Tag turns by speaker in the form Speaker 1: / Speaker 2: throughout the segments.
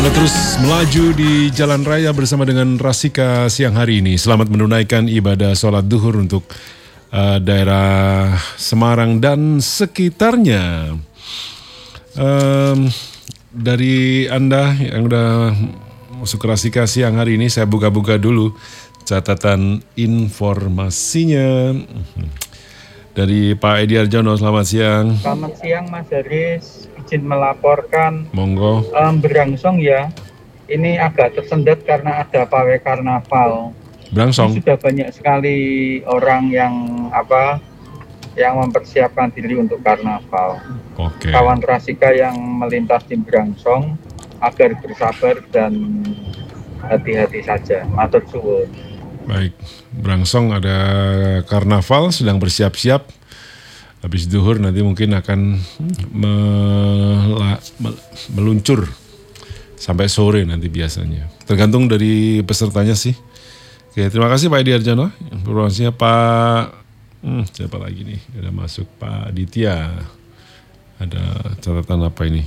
Speaker 1: Anda terus melaju di jalan raya bersama dengan Rasika siang hari ini. Selamat menunaikan ibadah sholat duhur untuk daerah Semarang dan sekitarnya. Dari Anda yang udah masuk Rasika siang hari ini, saya buka-buka dulu catatan informasinya. Dari Pak Edi Arjono, selamat siang.
Speaker 2: Selamat siang Mas Haris, izin melaporkan.
Speaker 1: Monggo.
Speaker 2: Berangsong ya, ini agak tersendat karena ada pawai karnaval.
Speaker 1: Berangsong.
Speaker 2: Sudah banyak sekali orang yang mempersiapkan diri untuk karnaval.
Speaker 1: Oke.
Speaker 2: Kawan Rasika yang melintas di Berangsong agar bersabar dan hati-hati saja. Matur suwun.
Speaker 1: Baik, Berangsong ada karnaval sedang bersiap-siap. Habis duhur nanti mungkin akan meluncur sampai sore nanti biasanya. Tergantung dari pesertanya sih. Oke, terima kasih Pak Edi Arjono. Informasinya Pak, siapa lagi nih? Ada masuk Pak Aditya. Ada catatan apa ini?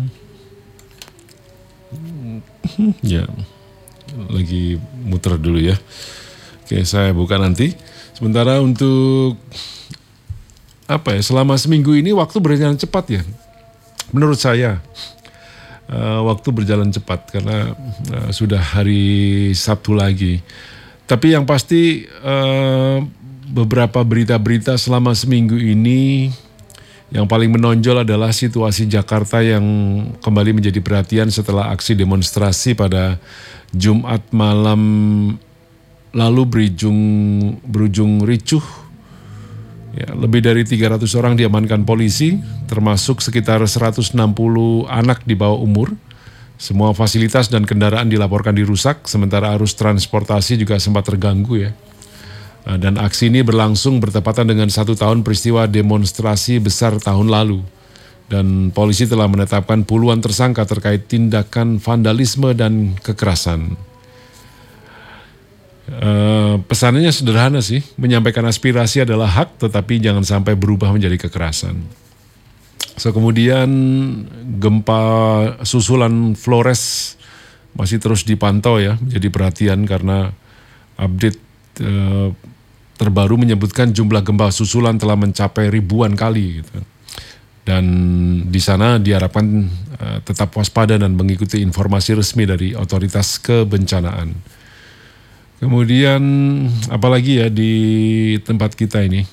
Speaker 1: Ya, lagi muter dulu ya. Oke, saya buka nanti. Sementara untuk selama seminggu ini waktu berjalan cepat ya. Menurut saya waktu berjalan cepat karena sudah hari Sabtu lagi. Tapi yang pasti beberapa berita-berita selama seminggu ini yang paling menonjol adalah situasi Jakarta yang kembali menjadi perhatian setelah aksi demonstrasi pada Jumat malam lalu berujung ricuh. Ya, lebih dari 300 orang diamankan polisi, termasuk sekitar 160 anak di bawah umur. Semua fasilitas dan kendaraan dilaporkan dirusak, sementara arus transportasi juga sempat terganggu ya. Dan aksi ini berlangsung bertepatan dengan 1 tahun peristiwa demonstrasi besar tahun lalu. Dan polisi telah menetapkan puluhan tersangka terkait tindakan vandalisme dan kekerasan. Pesannya sederhana sih, menyampaikan aspirasi adalah hak tetapi jangan sampai berubah menjadi kekerasan. Kemudian gempa susulan Flores masih terus dipantau ya, menjadi perhatian karena update terbaru menyebutkan jumlah gempa susulan telah mencapai ribuan kali gitu. Dan di sana diharapkan tetap waspada dan mengikuti informasi resmi dari otoritas kebencanaan. Kemudian apalagi ya di tempat kita ini,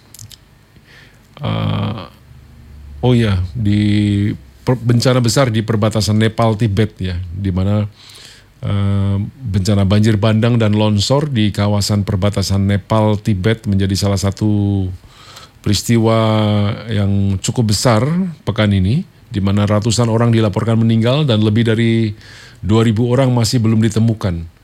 Speaker 1: di bencana besar di perbatasan Nepal Tibet ya, di mana bencana banjir bandang dan longsor di kawasan perbatasan Nepal Tibet menjadi salah satu peristiwa yang cukup besar pekan ini, di mana ratusan orang dilaporkan meninggal dan lebih dari 2.000 orang masih belum ditemukan.